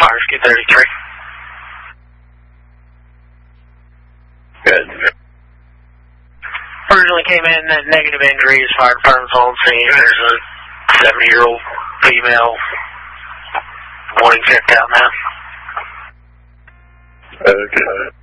Fire Rescue 33. Good. Originally came in at negative injuries, fire department's on scene. There's a 70-year-old female wanting checked out now. Okay.